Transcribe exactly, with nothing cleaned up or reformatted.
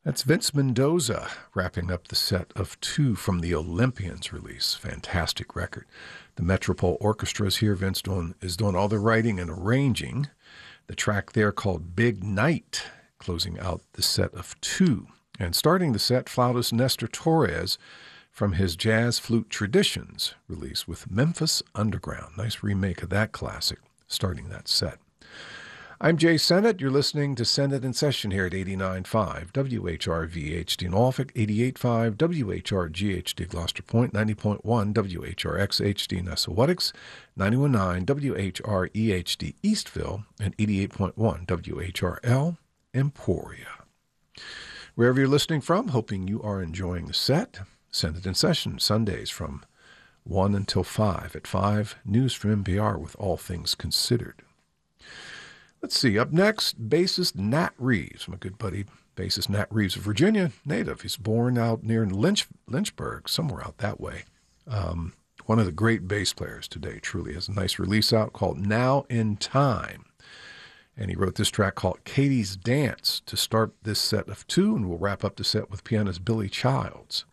That's Vince Mendoza wrapping up the set of two from the Olympians release. Fantastic record. The Metropole Orchestra is here. Vince doing, is doing all the writing and arranging. The track there called Big Night, closing out the set of two. And starting the set, flautist Nestor Torres from his Jazz Flute Traditions release with Memphis Underground. Nice remake of that classic, starting that set. I'm Jay Sennett. You're listening to Sennett in Session here at eighty-nine point five W H R V H D Norfolk, eighty-eight point five W H R G H D Gloucester Point, ninety point one W H R X H D Nessawatics, ninety-one point nine W H R E H D Eastville, and eighty-eight point one W H R L Emporia. Wherever you're listening from, hoping you are enjoying the set. Sennett in Session, Sundays from one until five. At five, news from N P R with All Things Considered. Let's see. Up next, bassist Nat Reeves, my good buddy, bassist Nat Reeves, a Virginia native. He's born out near Lynch, Lynchburg, somewhere out that way. Um, one of the great bass players today, truly. Has a nice release out called Now in Time. And he wrote this track called Katie's Dance to start this set of two, and we'll wrap up the set with pianist Billy Childs.